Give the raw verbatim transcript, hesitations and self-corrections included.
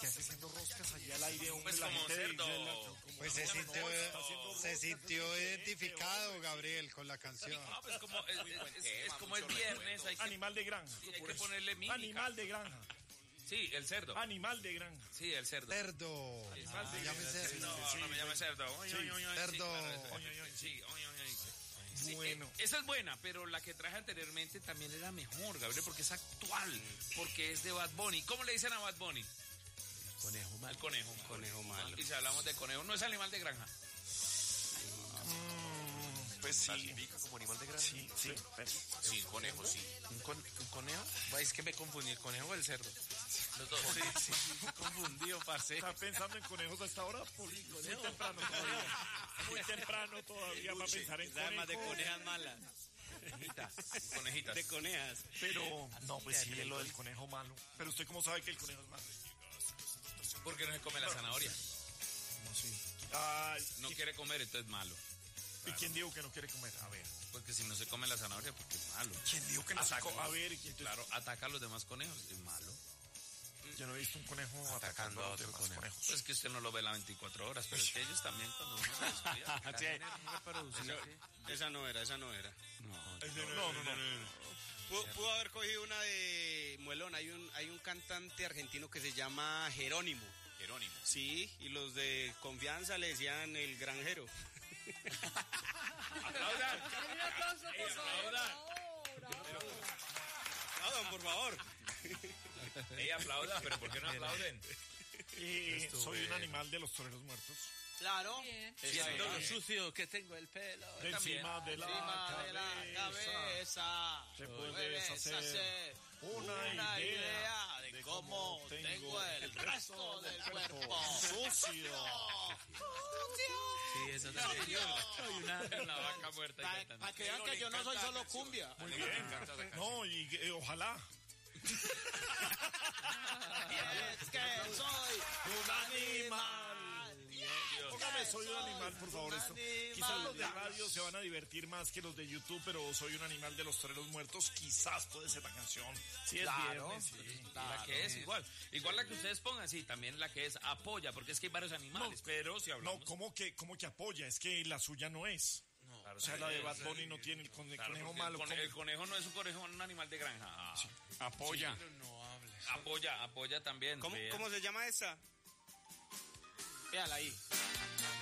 ¿Qué hace haciendo roscas allá al aire? Pues la como gente cerdo. de, de, de, pues se sintió, no, se sintió identificado, Gabriel, con la canción. Ah, pues como es, es, es, es como es viernes. Hay que, animal de granja. Sí, hay que ponerle mímica. Animal de granja. Sí, el cerdo. Animal de granja. Sí, el cerdo. Cerdo. Sí, ah, me llame cerdo. No, sí, no me llame cerdo. Oy, sí, oy, oy, cerdo. Sí, claro, oy, oy, oy, sí, oy, oy, oy. Sí, bueno. eh, esa es buena, pero la que traje anteriormente también era mejor, Gabriel, porque es actual, porque es de Bad Bunny. ¿Cómo le dicen a Bad Bunny? Conejo malo. El conejo malo. Conejo malo. Y si hablamos de conejo, no es animal de granja. Pues sí. ¿Clasifica como animal de granja? Sí, sí. Sí, conejo, sí. ¿Un, con, un conejo? Es que me confundí, ¿el conejo o el cerdo? Los dos. Sí, sí, confundido, parce. ¿Estás pensando en conejos a esta hora? Muy temprano todavía. Muy temprano todavía para pensar en conejos. Además de conejas malas. Conejitas. Conejitas. De conejas. Pero, no, pues sí, es lo del conejo malo. Pero usted cómo sabe que el conejo es malo. Porque no se come la zanahoria. ¿Cómo así? Ay, No quiere comer, entonces es malo. ¿y quién dijo que no quiere comer? A ver. Porque si no se come la zanahoria, porque es malo. ¿Quién dijo que no se Ataca- come? A ver, ¿quién te- Claro, ataca a los demás conejos, es malo. Yo no he visto un conejo atacando a otro otros conejo. conejos. Pues es que usted no lo ve las veinticuatro horas, pero es que ellos también cuando uno se descuida. Sí. no reproducen, Esa, ¿sí? esa no era, esa no era. No. No, no, no. Pudo, pudo haber cogido una de Muelón. Hay un, hay un cantante argentino que se llama Jerónimo. Jerónimo. Sí, y los de confianza le decían el granjero. Aplaudan. Un aplauso, por favor. Aplaudan. Aplaudan, por favor. Ella aplauda, pero ¿por qué no aplauden? Y soy un animal de los toreros muertos. Claro. Bien. Siendo lo Sí. sucio que tengo el pelo. De encima de la Encima de la cabeza. cabeza. Te puedes puedes hacer una idea de cómo tengo el resto del cuerpo. sucio. Sí, eso también. Soy una, una vaca muerta. y Para cantando. que vean que yo no soy solo cumbia. Muy bien. No, y eh, ojalá. Es que soy un animal. Póngame, soy un animal, por favor. Esto. animal. Quizás los de radio se van a divertir más que los de YouTube, pero soy un animal de los toreros muertos. Quizás puede ser la canción. Sí, es Claro. viernes, sí. La que es igual. Igual la que ustedes pongan, sí, también la que es apoya, porque es que hay varios animales, pero si hablamos... No, ¿cómo que, cómo que apoya? Es que la suya no es. No, O sea, la de Bad Bunny no tiene el con- claro, conejo porque malo. El, cone- ¿cómo? el conejo no es un conejo, un animal de granja. Ah, Apoya. No hables. apoya, apoya también. ¿Cómo, vean. ¿Cómo se llama esa? Véala ahí.